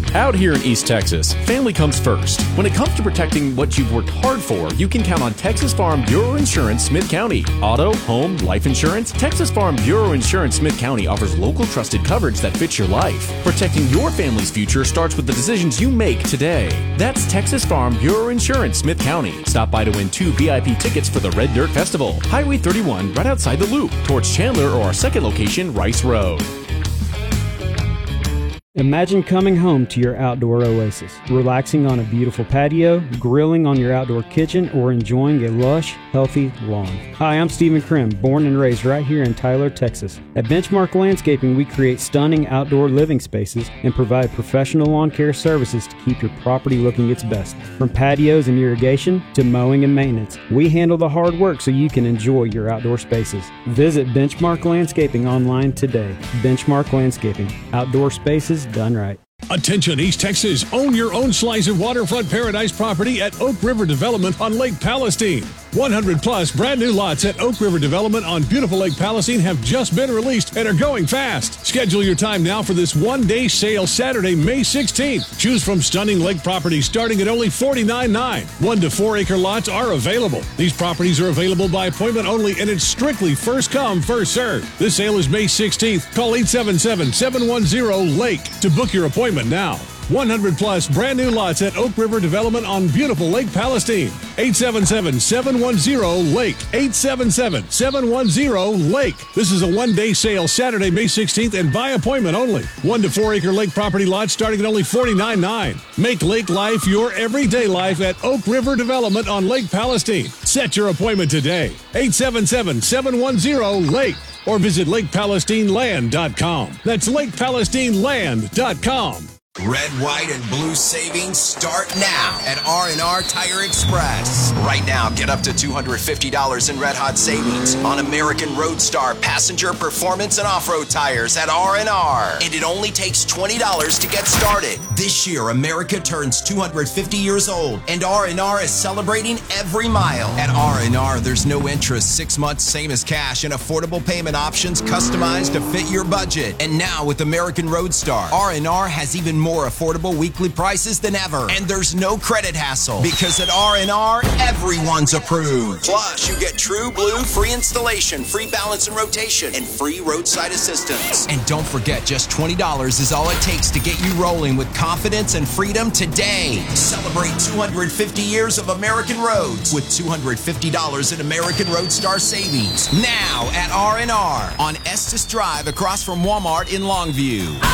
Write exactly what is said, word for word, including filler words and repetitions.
Out here in East Texas, family comes first. When it comes to protecting what you've worked hard for, you can count on Texas Farm Bureau Insurance Smith County. Auto, home, life insurance, Texas Farm Bureau Insurance Smith County offers local trusted coverage that fits your life. Protecting your family's future starts with the decisions you make today. That's Texas Farm Bureau Insurance Smith County. Stop by to win two V I P tickets for the Red Dirt Festival. Highway thirty-one, right outside the Loop, towards Chandler, or our second location, Rice Road. Imagine coming home to your outdoor oasis, relaxing on a beautiful patio, grilling on your outdoor kitchen, or enjoying a lush, healthy lawn. Hi, I'm Stephen Krim, born and raised right here in Tyler, Texas. At Benchmark Landscaping, we create stunning outdoor living spaces and provide professional lawn care services to keep your property looking its best. From patios and irrigation to mowing and maintenance, we handle the hard work so you can enjoy your outdoor spaces. Visit Benchmark Landscaping online today. Benchmark Landscaping, outdoor spaces done right. Attention East Texas, own your own slice of waterfront paradise property at Oak River Development on Lake Palestine. one hundred plus brand new lots at Oak River Development on beautiful Lake Palestine have just been released and are going fast. Schedule your time now for this one-day sale Saturday, May sixteenth. Choose from stunning lake properties starting at only forty-nine dollars and ninety cents. One to four acre lots are available. These properties are available by appointment only, and it's strictly first come, first served. This sale is May sixteenth. Call eight seven seven, seven one zero, LAKE to book your appointment now. one hundred plus brand new lots at Oak River Development on beautiful Lake Palestine. eight seven seven, seven one zero, LAKE. eight seven seven, seven one zero, LAKE. This is a one-day sale Saturday, May sixteenth, and by appointment only. One to four acre lake property lots starting at only forty-nine dollars and ninety cents. Make lake life your everyday life at Oak River Development on Lake Palestine. Set your appointment today. eight seven seven, seven one zero, LAKE. Or visit lake palestine land dot com. That's lake palestine land dot com. Red, white, and blue savings start now at R and R Tire Express. Right now, get up to two hundred fifty dollars in red hot savings on American Roadstar passenger performance and off-road tires at R and R. And it only takes twenty dollars to get started. This year, America turns two hundred fifty years old, and R and R is celebrating every mile. At R and R, there's no interest, six months, same as cash, and affordable payment options customized to fit your budget. And now with American Roadstar, R and R has even more affordable weekly prices than ever. And there's no credit hassle, because at R and R, everyone's approved. Plus, you get True Blue free installation, free balance and rotation, and free roadside assistance. And don't forget, just twenty dollars is all it takes to get you rolling with confidence and freedom today. Celebrate two hundred fifty years of American roads with two hundred fifty dollars in American Roadstar savings. Now at R and R on Estes Drive across from Walmart in Longview.